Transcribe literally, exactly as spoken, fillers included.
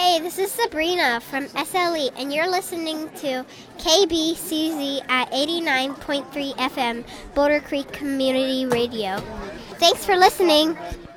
Hey, this is Sabrina from S L E, and you're listening to K B C Z at eighty-nine point three F M, Boulder Creek Community Radio. Thanks for listening.